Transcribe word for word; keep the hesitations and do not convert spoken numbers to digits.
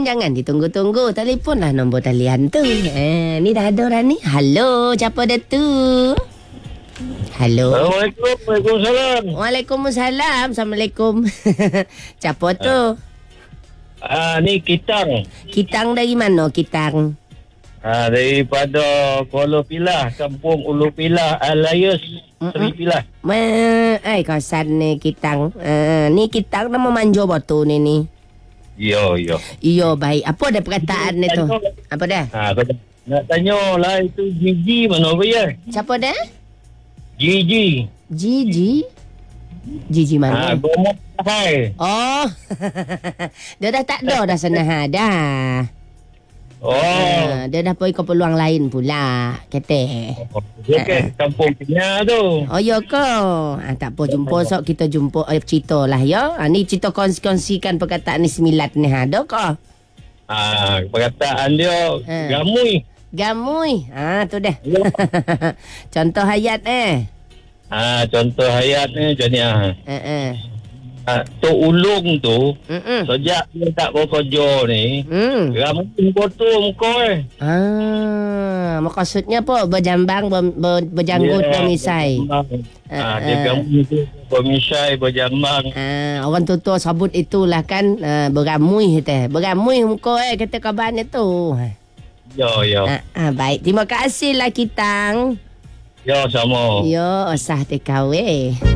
jangan ditunggu-tunggu. Telefonlah nombor talian tu. Eh, ni dah ada orang ni. Halo, siapa dia tu? Halo. Assalamualaikum. Waalaikumsalam. Waalaikumsalam. Assalamualaikum. Siapa tu? Ah, ni Kitang. Kitang dari mana, Kitang? Ah, daripada Kuala Pilah, Kampung Ulu Pilah, Alayus, Seri Pilah. Ma, ai kawasan ni Kitang. Uh, ni Kitang nama manjo batu ni ni. Yo, yo. Iyo, baik. Apa dah perkataan ni tu? Apa dah? Ha, kau nak tanya lah itu Gigi mana apa ya? Siapa dah? Gigi. Gigi? Gigi mana? Ha, bomo hai. Oh. Dia dah tak ada dah sana ha dah. Oh. Uh, dia dah pergi ke peluang lain pula. Kata. Oh, dia ke kampung Kenya tu. Oh ya ke? Ha, tak apa jumpa sok kita jumpa eh, cerita lah ya. Ha, ni cerita kongsi-kongsikan perkataan ni semilat ni ha. Ada ke? Ah, perkataan dia Ha. gamui. Gamui. Ha tu dah. Contoh hayat eh. Ah, contoh hayat ni macam ni ah. Ha uh-uh. Ah, tu ulung tu, Mm-mm. sejak dia tak bekerja ni, Hmm. ramai kotor muka eh. Ah, maksudnya apa? Berjambang, ber, ber, berjanggut, Ya, bermisai. berjambang. Ah, Ah, ah. dia gamui tu bermisai, berjambang. Ah, orang tua-tua sebut itulah kan ah, beramui kata. Beramui muka eh kata kabarnya tu. Yo, yo. Ah, ah, baik. Terima kasih lah Kitang. Yo, sama. Yo, usah tekawai.